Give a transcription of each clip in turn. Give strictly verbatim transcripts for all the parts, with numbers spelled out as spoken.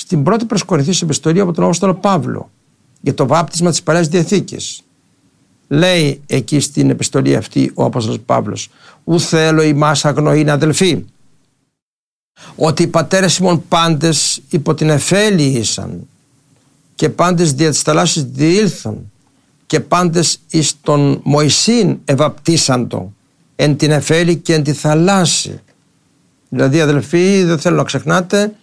στην πρώτη προς Κορινθίους επιστολή από τον Απόστολο Παύλο για το βάπτισμα της Παλαιάς Διαθήκης. Λέει εκεί στην επιστολή αυτή ο Απόστολος Παύλος: «Ου θέλω ημάς αγνοήν αδελφοί, ότι οι πατέρες ημών πάντες υπό την εφέλη ήσαν, και πάντες δια της θαλάσσης διήλθον, και πάντες εις τον Μωυσήν ευαπτίσαντο, εν την εφέλη και εν τη θαλάσση». Δηλαδή, αδελφοί, δεν θέλω να ξεχνάτε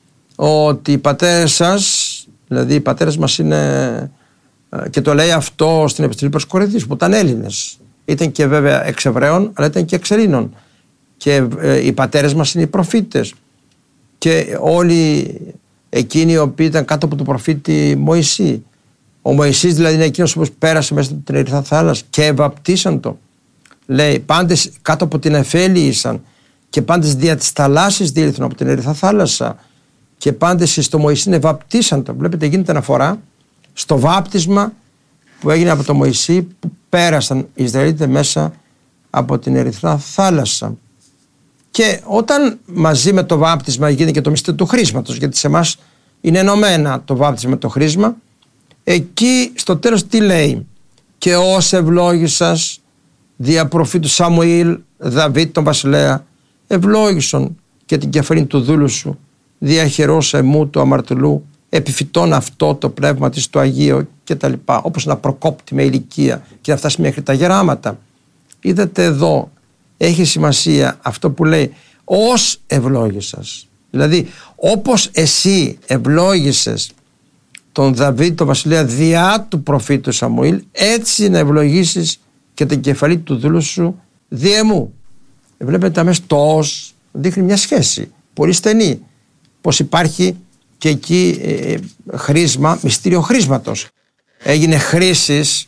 ότι οι πατέρες σας, δηλαδή οι πατέρες μας είναι, και το λέει αυτό στην επιστολή προς Κορινθίους, που ήταν Έλληνες. Ήταν και βέβαια εξ Εβραίων, αλλά ήταν και εξ Ελλήνων. Και ε, οι πατέρες μας είναι οι προφήτες. Και όλοι εκείνοι οι οποίοι ήταν κάτω από τον προφήτη Μωυσή. Ο Μωυσής δηλαδή είναι εκείνος που πέρασε μέσα στην Ερυθρά θάλασσα και ευαπτίσαν το. Λέει, πάντες κάτω από την εφέλη ήσαν, και πάντες δια της θαλάσσης διήλθον από την Ερυθρά θάλασσα, και πάντες στο Μωυσήν ευαπτίσαν το. Βλέπετε, γίνεται αναφορά στο βάπτισμα που έγινε από το Μωυσή, που πέρασαν οι Ισραηλίτες μέσα από την Ερυθρά θάλασσα. Και όταν μαζί με το βάπτισμα γίνεται και το μυστήριο του χρήσματος, γιατί σε εμάς είναι ενωμένα το βάπτισμα με το χρήσμα, εκεί στο τέλος τι λέει? «Και ως ευλόγησας δια προφήτου Σαμουήλ Δαβίδ τον βασιλέα, ευλόγησον και την κεφαλήν του δούλου σου, διαχαιρός εμού του αμαρτωλού, επιφυτών αυτό το πνεύμα της το Αγίο», και τα λοιπά, όπως να προκόπτει με ηλικία και να φτάσει μέχρι τα γεράματα. Είδατε εδώ, έχει σημασία αυτό που λέει «ως ευλόγησας». Δηλαδή, όπως εσύ ευλόγησες τον Δαβίδ τον βασιλέα διά του προφήτου Σαμουήλ, έτσι να ευλογήσεις και την κεφαλή του δούλου σου δι' εμού. Βλέπετε αμέσως το «ως» δείχνει μια σχέση πολύ στενή, πως υπάρχει και εκεί ε, χρήσμα, μυστήριο χρήσματος. Έγινε χρήσης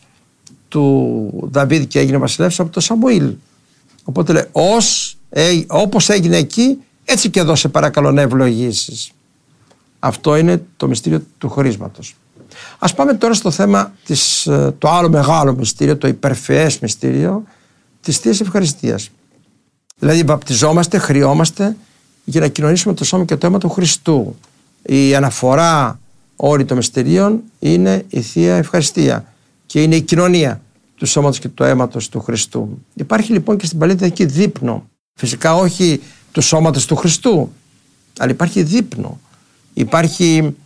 του Δαβίδ και έγινε βασιλεύς από τον Σαμουήλ. Οπότε λέει, ως, ε, όπως έγινε εκεί, έτσι και εδώ σε παρακαλώ να ευλογήσεις. Αυτό είναι το μυστήριο του χρήσματος. Ας πάμε τώρα στο θέμα, της, το άλλο μεγάλο μυστήριο, το υπερφυές μυστήριο της Θείας Ευχαριστίας. Δηλαδή βαπτιζόμαστε, χρειόμαστε για να κοινωνήσουμε το σώμα και το αίμα του Χριστού. Η αναφορά όλη των μυστηρίων είναι η Θεία Ευχαριστία και είναι η κοινωνία του σώματος και του αίματος του Χριστού. Υπάρχει λοιπόν και στην Παλαιά Διαθήκη δείπνο. Φυσικά όχι του σώματος του Χριστού, αλλά υπάρχει δείπνο. Υπάρχει,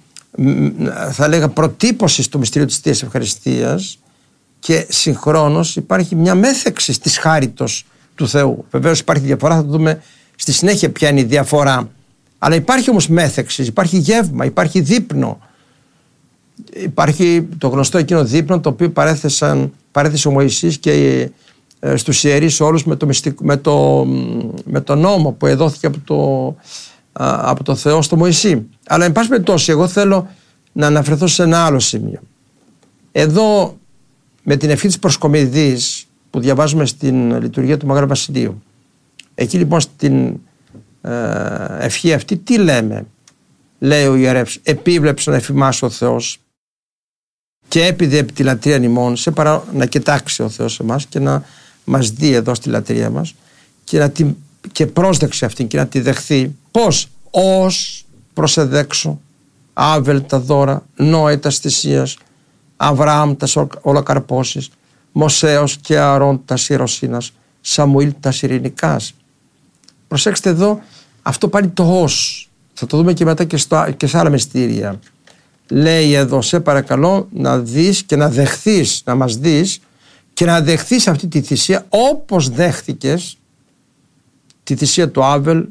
θα λέγα, προτύπωση του μυστηρίου της Θείας Ευχαριστίας και συγχρόνως υπάρχει μια μέθεξη της χάριτος του Θεού. Βεβαίως υπάρχει διαφορά, θα το δούμε στη συνέχεια ποια είναι η διαφορά. Αλλά υπάρχει όμως μέθεξη, υπάρχει γεύμα, υπάρχει δείπνο. Υπάρχει το γνωστό εκείνο δείπνο το οποίο παρέθεσαν, παρέθεσε ο Μωυσής και ε, στους ιερείς όλους με το, μυστικό, με, το, με το νόμο που εδόθηκε από το, α, από το Θεό στο Μωυσή. Αλλά εν πάση περιπτώσει εγώ θέλω να αναφερθώ σε ένα άλλο σημείο. Εδώ με την ευχή της προσκομιδής που διαβάζουμε στην λειτουργία του Μεγάλου Βασιλείου, εκεί λοιπόν στην ε, ευχή αυτή τι λέμε? Λέει ο ιερεύς, επίβλεψε να εφημάσει ο Θεός και έπειδε επί τη λατρεία ημών, σε παρά να κοιτάξει ο Θεός εμάς και να μας δει εδώ στη λατρεία μας και, να την, και πρόσδεξε αυτήν και να τη δεχθεί. Πώς? Ως προσεδέξω Άβελ τα δώρα, Νόε τα θυσίας, Αβραάμ τα ολοκαρπώσεις, Μωσέος και Ααρών τα ιεροσύνας, Σαμουήλ τα ειρηνικάς. Προσέξτε εδώ, αυτό πάλι το ως. Θα το δούμε και μετά και, στο, και σε άλλα μυστήρια. Λέει εδώ, σε παρακαλώ να δεις και να δεχθείς, να μας δεις και να δεχθείς αυτή τη θυσία όπως δέχθηκες τη θυσία του Άβελ,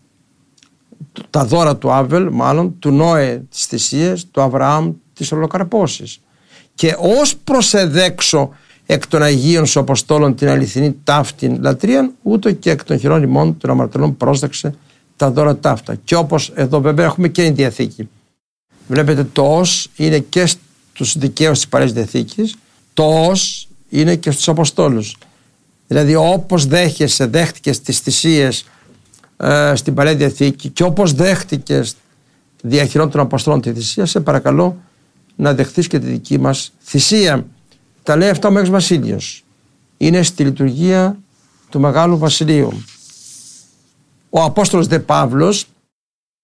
τα δώρα του Άβελ, μάλλον, του Νόε τις θυσίες, του Αβραάμ τις ολοκαρπώσεις. Και ως προσεδέξω εκ των Αγίων σου Αποστόλων την αληθινή ταύτην λατρείαν, ούτω και εκ των χειρών ημών των αμαρτωλών πρόσδεξε τα δώρα ταύτα. Και όπως εδώ βέβαια έχουμε και η Διαθήκη. Βλέπετε το ως είναι και στους δικαίους της Παλαιάς Διαθήκης, το ως είναι και στους Αποστόλους. Δηλαδή όπως δέχεσαι, δέχτηκες τις θυσίες ε, στην Παλαιά Διαθήκη και όπως δέχτηκες διαχειρών των Αποστόλων τη θυσία, σε παρακαλώ να δεχθείς και τη δική μας θυσία. Τα λέει αυτά ο Μέγας Βασίλειος. Είναι στη λειτουργία του Μεγάλου Βασιλείου. Ο Απόστολος δε Παύλος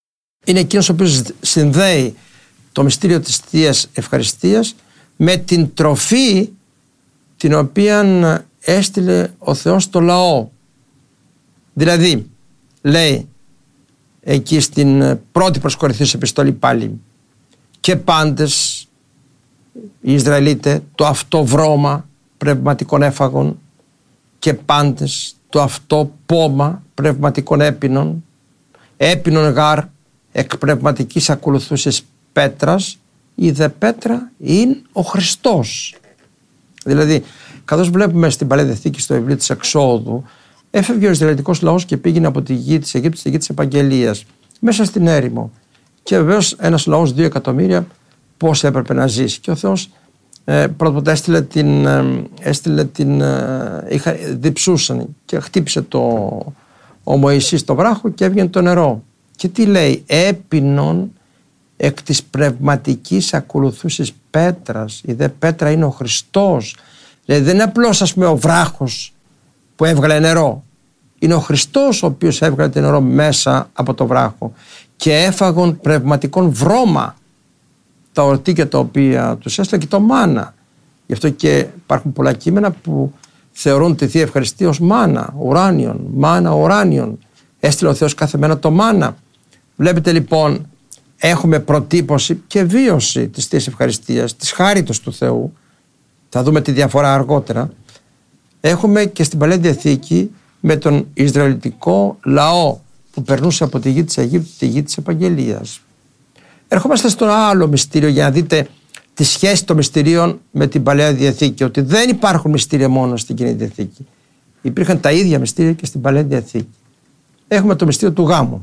είναι εκείνος ο οποίος συνδέει το μυστήριο της Θείας Ευχαριστίας με την τροφή την οποία έστειλε ο Θεός στο λαό. Δηλαδή, λέει εκεί στην πρώτη προς Κορινθίους επιστολή πάλι, και πάντες οι Ισραηλίτες το αυτό βρώμα πνευματικών έφαγων και πάντες το αυτό πόμα πνευματικών έπινων, έπινον γάρ εκ πνευματικής ακολουθούσης πέτρας, η δε πέτρα είναι ο Χριστός. Δηλαδή, καθώς βλέπουμε στην Παλαιά Διαθήκη στο βιβλίο της Εξόδου, έφευγε ο Ισραηλιτικός λαός και πήγαινε από τη γη της Αιγύπτου στη γη της Επαγγελίας, μέσα στην έρημο. Και βεβαίως ένας λαός δύο εκατομμύρια πώς έπρεπε να ζήσει. Και ο Θεός ε, πρώτα έστειλε την, ε, έστειλε την ε, είχα, διψούσαν και χτύπησε το, ο Μωυσής το βράχο και έβγαινε το νερό. Και τι λέει, έπινον εκ της πνευματικής ακολουθούσης πέτρας, η δε πέτρα είναι ο Χριστός. Δηλαδή δεν είναι απλώς, ας πούμε, ο βράχος που έβγαλε νερό, είναι ο Χριστός ο οποίος έβγαλε το νερό μέσα από το βράχο και έφαγον πνευματικών βρώμα τα ορτίκια τα οποία τους έστειλε και το μάνα. Γι' αυτό και υπάρχουν πολλά κείμενα που θεωρούν τη Θεία Ευχαριστία ως μάνα, ουράνιον, μάνα ουράνιον. Έστειλε ο Θεός κάθε μέρα το μάνα. Βλέπετε λοιπόν, έχουμε προτύπωση και βίωση της Θείας Ευχαριστίας, της χάριτος του Θεού. Θα δούμε τη διαφορά αργότερα. Έχουμε και στην Παλαιά Διαθήκη με τον Ισραηλιτικό λαό που περνούσε από τη γη της Αιγύπτου τη γη της Επαγγελίας. Ερχόμαστε στο άλλο μυστήριο για να δείτε τη σχέση των μυστηρίων με την Παλαιά Διαθήκη, ότι δεν υπάρχουν μυστήρια μόνο στην Καινή Διαθήκη. Υπήρχαν τα ίδια μυστήρια και στην Παλαιά Διαθήκη. Έχουμε το μυστήριο του γάμου.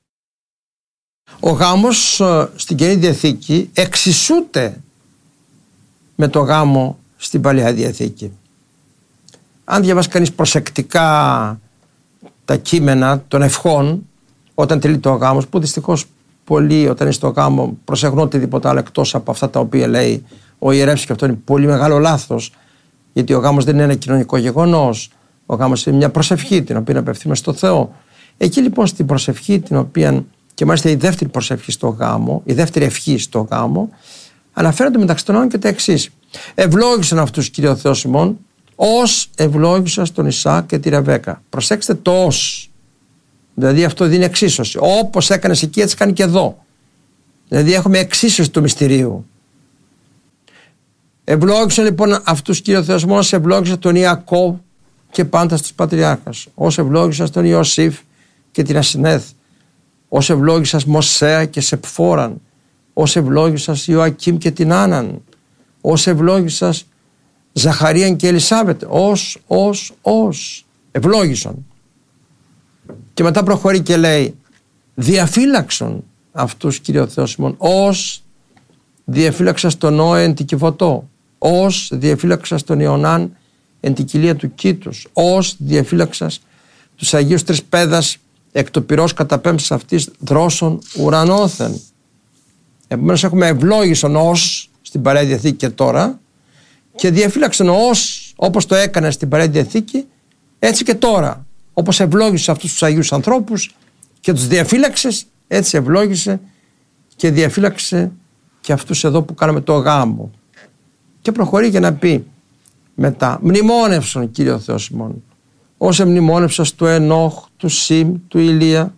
Ο γάμος στην Καινή Διαθήκη εξισούται με το γάμο στην Παλαιά Διαθήκη. Αν διαβάσει κανείς προσεκτικά τα κείμενα των ευχών όταν τελεί το γάμος, που δυστυχώς πολλοί όταν είναι στο γάμο προσεχνούν οτιδήποτε άλλο εκτός από αυτά τα οποία λέει ο ιερεύς, και αυτό είναι πολύ μεγάλο λάθος, γιατί ο γάμος δεν είναι ένα κοινωνικό γεγονός. Ο γάμος είναι μια προσευχή την οποία απευθύνουμε στο Θεό. Εκεί λοιπόν στην προσευχή, την οποία, και μάλιστα η δεύτερη προσευχή στο γάμο, η δεύτερη ευχή στο γάμο, αναφέρονται μεταξύ των άλλων και τα εξής. Ευλόγησαν αυτούς, Κύριε ο Θεός ημών, ως ευλόγησας τον Ισαάκ και τη Ρεβέκα. Προσέξτε το ως. Δηλαδή αυτό δίνει εξίσωση. Όπως έκανες εκεί, έτσι κάνει και εδώ. Δηλαδή έχουμε εξίσωση του μυστηρίου. Ευλόγησαν λοιπόν αυτούς, Κύριε ο Θεός ημών, ως ευλόγησας τον Ιακώβ και πάντα στους πατριάρχας. Ως ευλόγησας τον Ιωσήφ και την Ασυνέθ. Ως ευλόγησας Μωσέα και Σεπφόραν. Ως ευλόγησας Ιωακήμ και την Άνναν. Ως ευλόγησας Ζαχαρίαν και Ελισάβετ. Ως, ως, ως. Ευλόγησον. Και μετά προχωρεί και λέει, διαφύλαξον αυτούς, Κύριε ο Θεός ημών, ως διαφύλαξας τον Νόε εν την Κιβωτό, ως διαφύλαξας τον Ιωνάν εν την κοιλία του Κήτους, ως διαφύλαξας τους Αγίους Τρεις Πέδας εκ του πυρός καταπέμψης αυτής δρόσων ουρανόθεν. Επομένως έχουμε ευλόγησον ως στην Παλαιά Διαθήκη και τώρα, και διαφύλαξον ως, όπως το έκανε στην Παλαιά Διαθήκη, έτσι και τώρα. Όπως ευλόγησε αυτούς τους Αγίους ανθρώπους και τους διαφύλαξες, έτσι ευλόγησε και διαφύλαξε και αυτούς εδώ που κάναμε το γάμο. Και προχωρεί για να πει μετά, μνημόνευσον, Κύριε ο Θεός ημών, ως εμνημόνευσας του Ενόχ, του Σιμ, του Ηλία,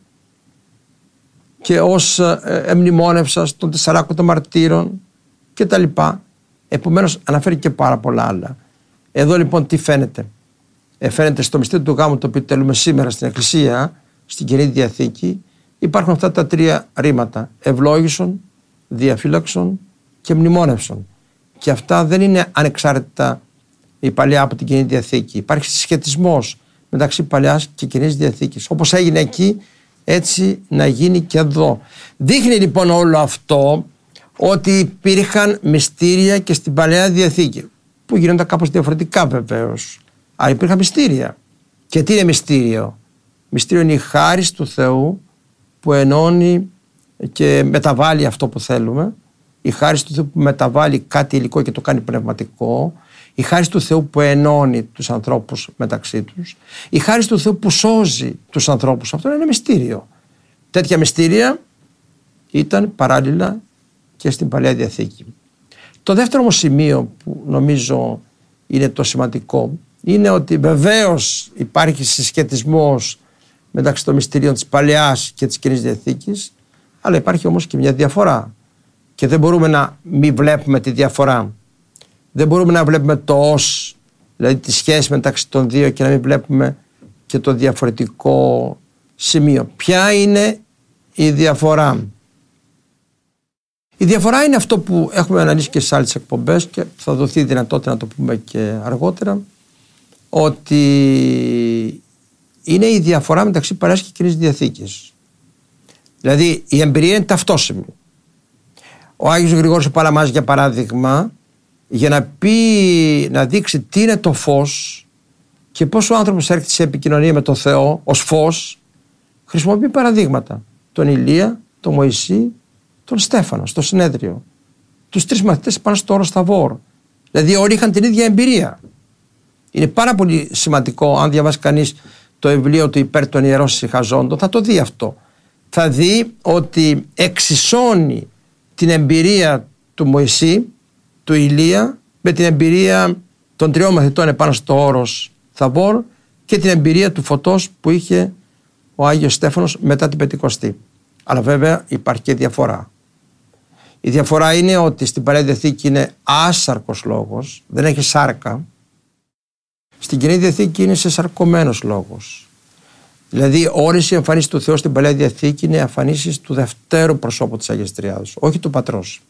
και ως εμνημόνευσας των τεσσαράκοντων μαρτύρων και τα λοιπά. Επομένως αναφέρει και πάρα πολλά άλλα. Εδώ λοιπόν τι φαίνεται. Ε, φαίνεται στο μυστήριο του γάμου, το οποίο τελούμε σήμερα στην Εκκλησία, στην Καινή Διαθήκη, υπάρχουν αυτά τα τρία ρήματα. Ευλόγησον, διαφύλαξον και μνημόνευσον. Και αυτά δεν είναι ανεξάρτητα η Παλαιά από την Καινή Διαθήκη. Υπάρχει συσχετισμός μεταξύ Παλαιάς και Καινής Διαθήκης. Όπως έγινε εκεί, έτσι να γίνει και εδώ. Δείχνει λοιπόν όλο αυτό ότι υπήρχαν μυστήρια και στην Παλαιά Διαθήκη, που γίνονταν κάπως διαφορετικά βεβαίως. Αλλά υπήρχαν μυστήρια. Και τι είναι μυστήριο? Μυστήριο είναι η χάρις του Θεού που ενώνει και μεταβάλλει αυτό που θέλουμε. Η χάρις του Θεού που μεταβάλλει κάτι υλικό και το κάνει πνευματικό. Η χάρις του Θεού που ενώνει τους ανθρώπους μεταξύ τους. Η χάρις του Θεού που σώζει τους ανθρώπους. Αυτό είναι ένα μυστήριο. Τέτοια μυστήρια ήταν παράλληλα και στην Παλαιά Διαθήκη. Το δεύτερο όμως σημείο που νομίζω είναι το σημαντικό είναι ότι βεβαίως υπάρχει συσχετισμός μεταξύ των μυστηρίων της Παλαιάς και της Καινής Διαθήκης, αλλά υπάρχει όμως και μια διαφορά και δεν μπορούμε να μην βλέπουμε τη διαφορά. Δεν μπορούμε να βλέπουμε το ως, δηλαδή τη σχέση μεταξύ των δύο, και να μην βλέπουμε και το διαφορετικό σημείο. Ποια είναι η διαφορά? Η διαφορά είναι αυτό που έχουμε αναλύσει και σε άλλες εκπομπές και θα δοθεί δυνατότητα να το πούμε και αργότερα, ότι είναι η διαφορά μεταξύ Παλαιάς και Καινής Διαθήκης. Δηλαδή η εμπειρία είναι ταυτόσιμη. Ο Άγιος Γρηγόρης ο Παλαμάς, για παράδειγμα, για να πει, να δείξει τι είναι το φως και πώς ο άνθρωπος έρχεται σε επικοινωνία με τον Θεό ως φως, χρησιμοποιεί παραδείγματα. Τον Ηλία, τον Μωυσή, τον Στέφανο στο συνέδριο. Τους τρεις μαθητές πάνω στο όρος Θαβόρ. Δηλαδή όλοι είχαν την ίδια εμπειρία. Είναι πάρα πολύ σημαντικό, αν διαβάσει κανείς το βιβλίο του Υπέρ των Ιερών Συχαζόντων, θα το δει αυτό. Θα δει ότι εξισώνει την εμπειρία του Μωυσή, του Ηλία, με την εμπειρία των τριών μαθητών επάνω στο όρος Θαβόρ και την εμπειρία του φωτός που είχε ο Άγιος Στέφανος μετά την Πεντηκοστή. Αλλά βέβαια υπάρχει και διαφορά. Η διαφορά είναι ότι στην Παλαιά Διαθήκη είναι άσαρκος λόγος, δεν έχει σάρκα. Στην Καινή Διαθήκη είναι σεσαρκωμένος λόγος. Δηλαδή όλες οι εμφανίσεις του Θεού στην Παλαιά Διαθήκη είναι εμφανίσεις του δευτέρου προσώπου της Αγίας Τριάδος, όχι του Πατρός.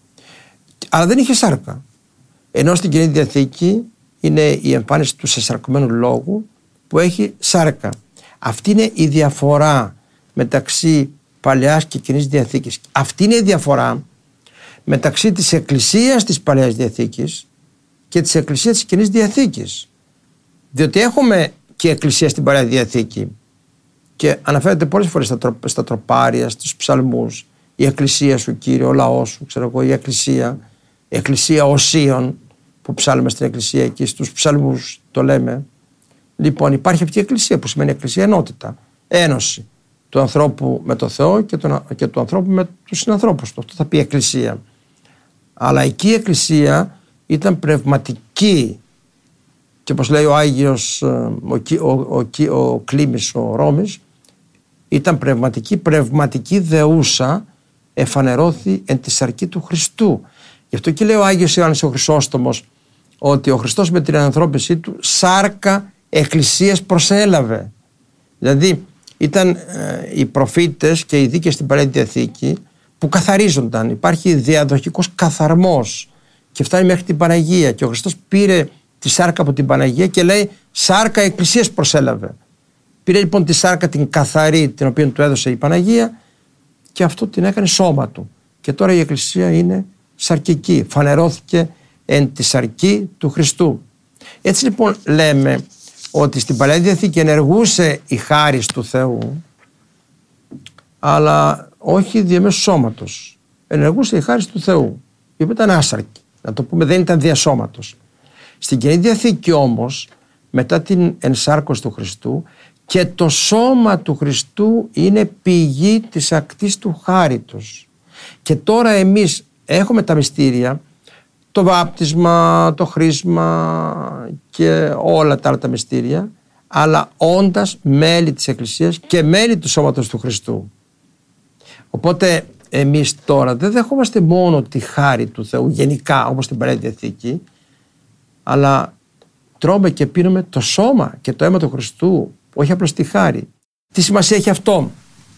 Αλλά δεν είχε σάρκα. Ενώ στην Καινή Διαθήκη είναι η εμφάνιση του σεσαρκωμένου λόγου που έχει σάρκα. Αυτή είναι η διαφορά μεταξύ Παλαιάς και Καινής Διαθήκης. Αυτή είναι η διαφορά μεταξύ της Εκκλησίας της Παλαιάς Διαθήκης και της Εκκλησίας της Καινής Διαθήκης. Διότι έχουμε και Εκκλησία στην Παλαιά Διαθήκη και αναφέρεται πολλές φορές στα, τρο, στα τροπάρια, στους ψαλμούς, η Εκκλησία σου Κύριε, ο λαός σου, ξέρω εγώ, η Εκκλησία, η Εκκλησία Οσίων που ψάλουμε στην Εκκλησία εκεί, στους ψαλμούς το λέμε. Λοιπόν, υπάρχει αυτή η Εκκλησία που σημαίνει Εκκλησία ενότητα, ένωση του ανθρώπου με το Θεό και, τον, και του ανθρώπου με τους συνανθρώπους του. Αυτό θα πει Εκκλησία. Αλλά εκεί η Εκκλησία ήταν πνευματική και όπως λέει ο Άγιος, ο, ο, ο, ο Κλήμης ο Ρώμης, ήταν πνευματική, πνευματική δεούσα εφανερώθη εν τη σαρκή του Χριστού. Γι' αυτό και λέει ο Άγιος Ιωάννης ο Χρυσόστομος ότι ο Χριστός με την ανθρώπισή του σάρκα εκκλησίας προσέλαβε. Δηλαδή ήταν ε, οι προφήτες και οι δίκες στην Παλαιά Διαθήκη που καθαρίζονταν. Υπάρχει διαδοχικός καθαρμός και φτάνει μέχρι την Παναγία και ο Χριστός πήρε τη σάρκα από την Παναγία και λέει σάρκα εκκλησίας προσέλαβε. Πήρε λοιπόν τη σάρκα την καθαρή την οποία του έδωσε η Παναγία και αυτό την έκανε σώμα του. Και τώρα η Εκκλησία είναι σαρκική. Φανερώθηκε εν τη σαρκή του Χριστού. Έτσι λοιπόν λέμε ότι στην Παλαιά Διαθήκη ενεργούσε η χάρις του Θεού, αλλά όχι διαμέσου σώματος. Ενεργούσε η χάρις του Θεού, η οποία ήταν άσαρκη. Να το πούμε, δεν ήταν διασώματος. Στην Καινή Διαθήκη όμως, μετά την ενσάρκωση του Χριστού, και το σώμα του Χριστού είναι πηγή της ακτής του χάριτος. Και τώρα εμείς έχουμε τα μυστήρια, το βάπτισμα, το χρήσμα και όλα τα άλλα τα μυστήρια, αλλά όντας μέλη της Εκκλησίας και μέλη του σώματος του Χριστού. Οπότε εμείς τώρα δεν δεχόμαστε μόνο τη χάρη του Θεού γενικά όπως στην Παλαιά Διαθήκη, αλλά τρώμε και πίνουμε το σώμα και το αίμα του Χριστού, όχι απλώς τη χάρη. Τι σημασία έχει αυτό?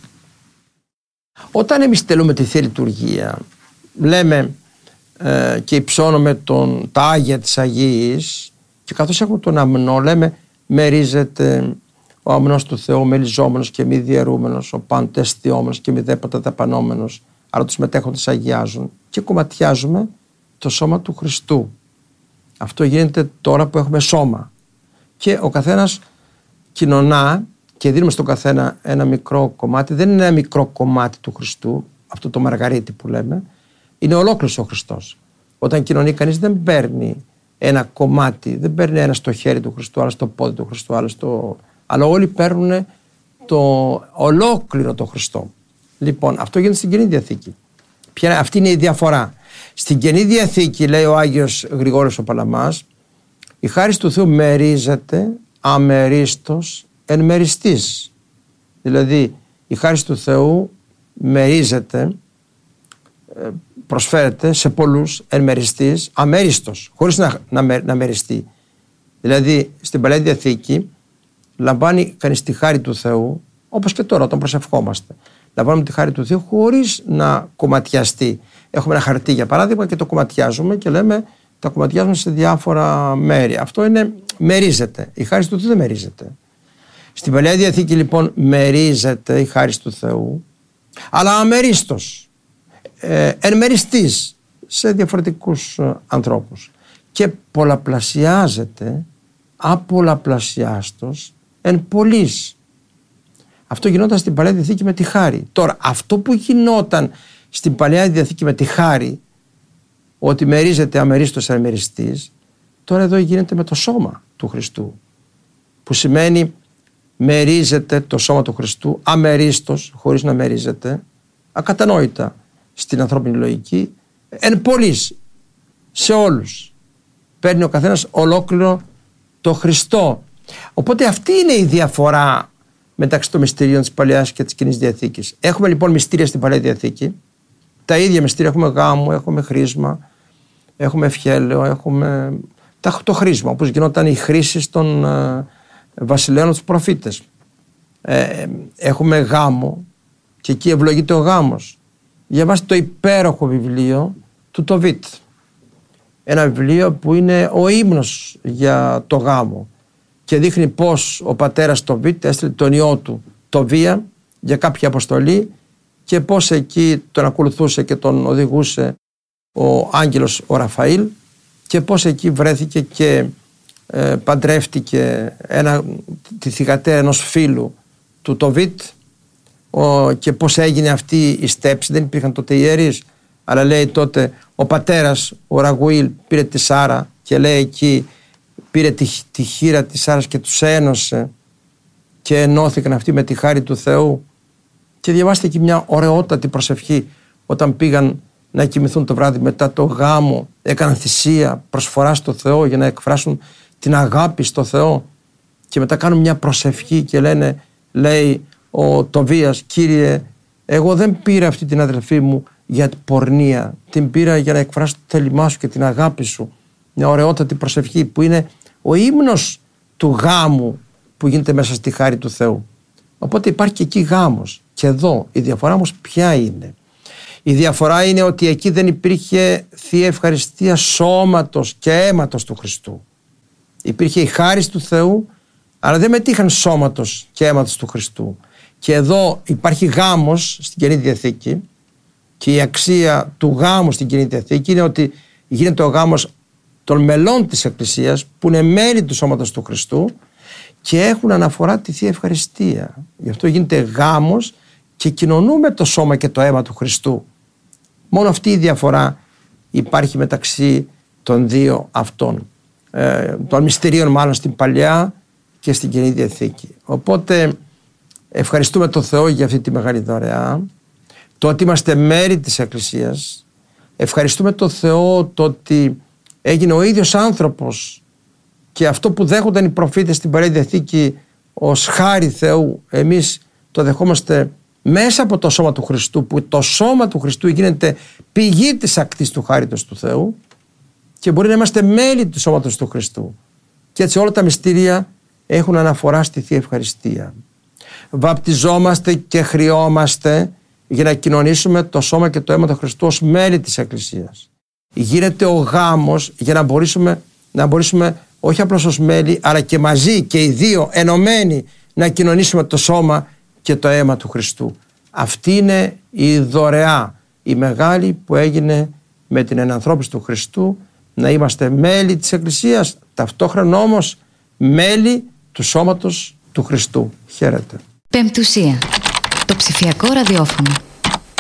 Όταν εμείς τελούμε τη Θεία Λειτουργία, λέμε ε, και υψώνουμε τον, τα Άγια της Αγίας, και καθώς έχουμε τον αμνό λέμε μερίζεται ο αμνός του Θεού μελιζόμενος και μη διαιρούμενος, ο πάντοτε αισθιόμενος και μη δέποτα δαπανόμενος, άρα τους μετέχοντες αγιάζουν, και κομματιάζουμε το σώμα του Χριστού. Αυτό γίνεται τώρα που έχουμε σώμα και ο καθένας κοινωνά και δίνουμε στον καθένα ένα μικρό κομμάτι. Δεν είναι ένα μικρό κομμάτι του Χριστού, αυτό το μαργαρίτι που λέμε, είναι ολόκληρος ο Χριστός. Όταν κοινωνεί κανείς δεν παίρνει ένα κομμάτι, δεν παίρνει ένα στο χέρι του Χριστού, άλλο στο πόδι του Χριστού, άλλο στο... αλλά όλοι παίρνουν το ολόκληρο το Χριστό. Λοιπόν, αυτό γίνεται στην Καινή Διαθήκη. Ποια, αυτή είναι η διαφορά. Στην Καινή Διαθήκη, λέει ο Άγιος Γρηγόριος ο Παλαμάς, η χάρις του Θεού μερίζεται αμερίστως εν μεριστής. Δηλαδή η χάρις του Θεού μερίζεται, προσφέρεται σε πολλούς εν μεριστής, αμέριστος, χωρίς να, να, να μεριστεί. Δηλαδή στην Παλαιά Διαθήκη λαμβάνει κανείς τη χάρη του Θεού, όπως και τώρα όταν προσευχόμαστε. Λαμβάνουμε τη χάρη του Θεού χωρίς να κομματιαστεί. Έχουμε ένα χαρτί για παράδειγμα και το κομματιάζουμε και λέμε τα κομματιάζουμε σε διάφορα μέρη. Αυτό είναι μερίζεται. Η χάρη του Θεού δεν μερίζεται. Στην Παλαιά Διαθήκη λοιπόν μερίζεται η χάρη του Θεού, αλλά αμερίστως, ε, εν μεριστής σε διαφορετικούς ε, ανθρώπους, και πολλαπλασιάζεται απολαπλασιάστος εν πολλής. Αυτό γινόταν στην Παλαιά Διαθήκη με τη χάρη. Τώρα, αυτό που γινόταν στην Παλαιά Διαθήκη με τη χάρη, ότι μερίζεται αμερίστως εν μεριστής, τώρα εδώ γίνεται με το σώμα του Χριστού, που σημαίνει μερίζεται το σώμα του Χριστού αμερίστως, χωρίς να μερίζεται, ακατανόητα στην ανθρώπινη λογική, εν πολλής, σε όλους. Παίρνει ο καθένας ολόκληρο το Χριστό. Οπότε αυτή είναι η διαφορά μεταξύ των μυστηρίων της Παλαιάς και της Καινής Διαθήκης. Έχουμε λοιπόν μυστήρια στην Παλαιά Διαθήκη, τα ίδια μυστήρια, έχουμε γάμο, έχουμε χρήσμα, έχουμε ευχέλαιο, έχουμε το χρήσμα, όπως γινόταν η χρήση των ε, βασιλέων τους προφήτες. Ε, έχουμε γάμο και εκεί ευλογείται ο γάμος. Διαβάστε το υπέροχο βιβλίο του Τοβίτ. Ένα βιβλίο που είναι ο ύμνος για το γάμο και δείχνει πως ο πατέρας Τοβίτ έστειλε τον ιό του Τοβία για κάποια αποστολή και πως εκεί τον ακολουθούσε και τον οδηγούσε ο άγγελος ο Ραφαήλ και πως εκεί βρέθηκε και ε, παντρεύτηκε ένα, τη θυγατέρα ενός φίλου του Τοβίτ ο, και πως έγινε αυτή η στέψη. Δεν υπήρχαν τότε ιερείς, αλλά λέει τότε ο πατέρας ο Ραγουήλ πήρε τη Σάρα και λέει εκεί πήρε τη, τη χείρα της Σάρας και τους ένωσε και ενώθηκαν αυτοί με τη χάρη του Θεού. Και διαβάστε εκεί μια ωραιότατη προσευχή όταν πήγαν να κοιμηθούν το βράδυ μετά το γάμο, έκαναν θυσία, προσφορά στο Θεό για να εκφράσουν την αγάπη στο Θεό και μετά κάνουν μια προσευχή και λένε, λέει ο Τοβίας, Κύριε, εγώ δεν πήρα αυτή την αδελφή μου για πορνεία, την πήρα για να εκφράσω το θέλημά σου και την αγάπη σου. Μια ωραιότατη προσευχή που είναι ο ύμνος του γάμου που γίνεται μέσα στη χάρη του Θεού. Οπότε υπάρχει και εκεί γάμος. Και εδώ η διαφορά όμως ποια είναι? Η διαφορά είναι ότι εκεί δεν υπήρχε Θεία Ευχαριστία σώματος και αίματος του Χριστού. Υπήρχε η χάρις του Θεού, αλλά δεν μετήχαν σώματος και αίματος του Χριστού. Και εδώ υπάρχει γάμος στην Καινή Διαθήκη και η αξία του γάμου στην Καινή Διαθήκη είναι ότι γίνεται ο γάμος των μελών της Εκκλησίας που είναι μέλη του σώματος του Χριστού και έχουν αναφορά τη Θεία Ευχαριστία. Γι' αυτό γίνεται γάμος και κοινωνούμε το σώμα και το αίμα του Χριστού. Μόνο αυτή η διαφορά υπάρχει μεταξύ των δύο αυτών, ε, των μυστηρίων μάλλον στην Παλαιά και στην Καινή Διαθήκη. Οπότε ευχαριστούμε τον Θεό για αυτή τη μεγάλη δωρεά, το ότι είμαστε μέρη της Εκκλησίας. Ευχαριστούμε τον Θεό το ότι έγινε ο ίδιος άνθρωπος και αυτό που δέχονταν οι προφήτες στην Παλαιά Διαθήκη ως χάρη Θεού, εμείς το δεχόμαστε μέσα από το σώμα του Χριστού, που το σώμα του Χριστού γίνεται πηγή της ακτής του χάριτος του Θεού και μπορεί να είμαστε μέλη του σώματος του Χριστού. Και έτσι όλα τα μυστήρια έχουν αναφορά στη Θεία Ευχαριστία. Βαπτιζόμαστε και χρειόμαστε για να κοινωνήσουμε το σώμα και το αίμα του Χριστού ως μέλη της Εκκλησίας. Γίνεται ο γάμος για να μπορέσουμε, να μπορέσουμε όχι απλώς ως μέλη, αλλά και μαζί και οι δύο ενωμένοι να κοινωνήσουμε το σώμα και το αίμα του Χριστού. Αυτή είναι η δωρεά, η μεγάλη που έγινε με την ενανθρώπιση του Χριστού, να είμαστε μέλη της Εκκλησίας, ταυτόχρονα όμως μέλη του σώματος του Χριστού. Χαίρετε. Πεμπτουσία. Το ψηφιακό ραδιόφωνο.